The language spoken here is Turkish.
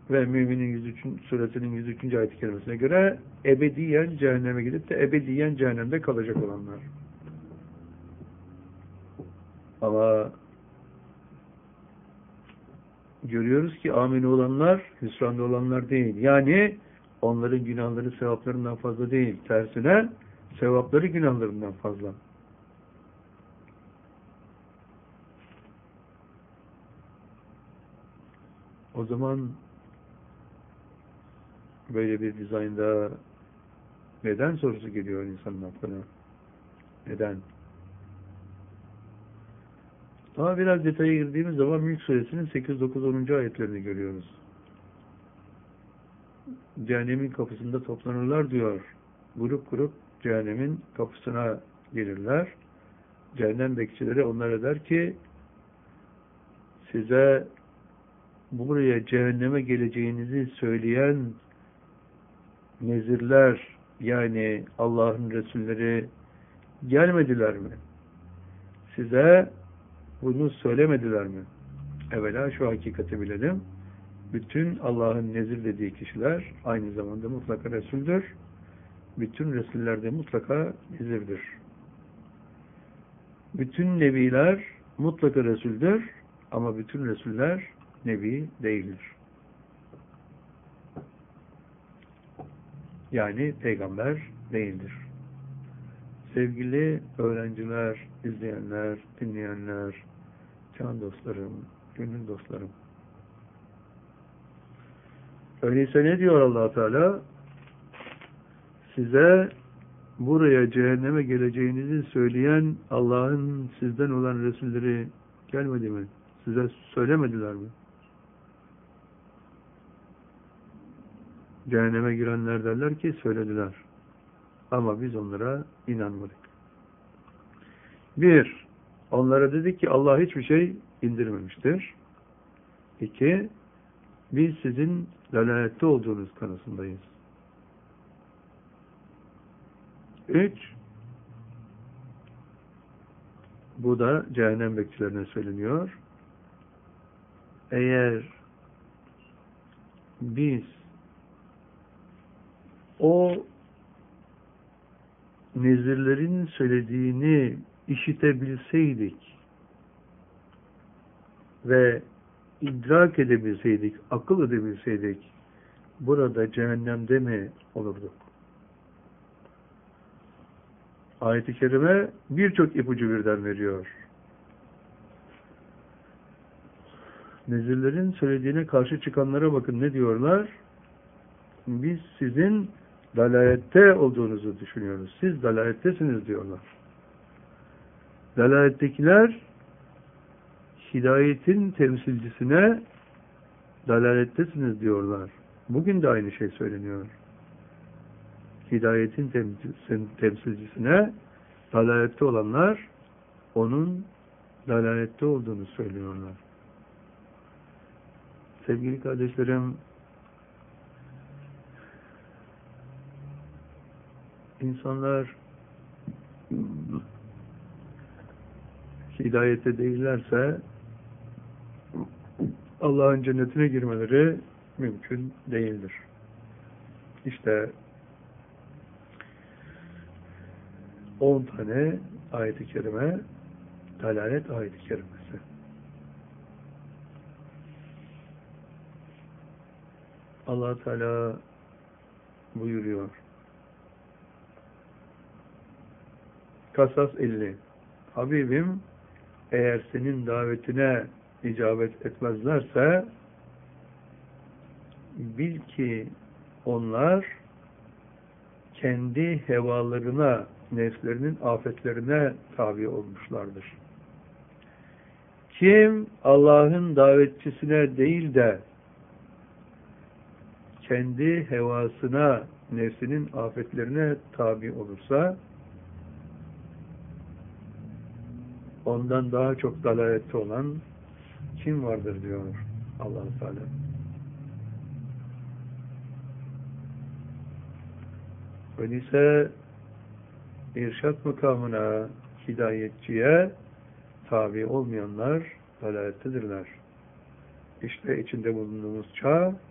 ve Müminin 103. suresinin 103. ayet-i kerimesine göre ebediyen cehenneme gidip de ebediyen cehennemde kalacak olanlar. Ama görüyoruz ki amin olanlar hüsranda olanlar değil. Yani onların günahları sevaplarından fazla değil. Tersine sevapları günahlarından fazla. O zaman böyle bir dizaynda neden sorusu geliyor insanın aklına? Neden? Ama biraz detaya girdiğimiz zaman Mülk Suresinin 8, 9, 10. ayetlerini görüyoruz. Cehennemin kapısında toplanırlar diyor. Grup grup cehennemin kapısına gelirler. Cehennem bekçileri onlara der ki size buraya cehenneme geleceğinizi söyleyen nezirler, yani Allah'ın Resulleri gelmediler mi? Size bunu söylemediler mi? Evvela şu hakikati bilelim. Bütün Allah'ın nezir dediği kişiler aynı zamanda mutlaka Resul'dür. Bütün Resuller de mutlaka nezirdir. Bütün Nebiler mutlaka Resul'dür ama bütün Resuller Nebi değildir. Yani peygamber değildir. Sevgili öğrenciler, izleyenler, dinleyenler, can dostlarım, gönül dostlarım. Öyleyse ne diyor Allah Teala? Size buraya cehenneme geleceğinizi söyleyen Allah'ın sizden olan Resulleri gelmedi mi? Size söylemediler mi? Cehenneme girenler derler ki söylediler. Ama biz onlara inanmadık. Bir, onlara dedik ki Allah hiçbir şey indirmemiştir. İki, biz sizin dalalette olduğunuz kanısındayız. Üç, bu da cehennem bekçilerine söyleniyor. Eğer biz o nezirlerin söylediğini işitebilseydik ve idrak edebilseydik, akıl edebilseydik, burada cehennemde mi olurduk? Ayet-i kerime birçok ipucu birden veriyor. Nezirlerin söylediğine karşı çıkanlara bakın ne diyorlar? Biz sizin dalalette olduğunuzu düşünüyoruz. Siz dalalettesiniz diyorlar. Dalalettekiler hidayetin temsilcisine dalalettesiniz diyorlar. Bugün de aynı şey söyleniyor. Hidayetin temsilcisine dalalette olanlar onun dalalette olduğunu söylüyorlar. Sevgili kardeşlerim, insanlar hidayete değillerse Allah'ın cennetine girmeleri mümkün değildir. İşte 10 tane ayet-i kerime dalalet ayet-i kerimesi. Allah Teala buyuruyor. Kasas 50. Habibim, eğer senin davetine icabet etmezlerse bil ki onlar kendi hevalarına, nefslerinin afetlerine tabi olmuşlardır. Kim Allah'ın davetçisine değil de kendi hevasına, nefsinin afetlerine tabi olursa ondan daha çok dalalette olan kim vardır diyor Allah-u Teala. Öyleyse irşat makamına, hidayetçiye tabi olmayanlar dalalettedirler. İşte içinde bulunduğumuz çağ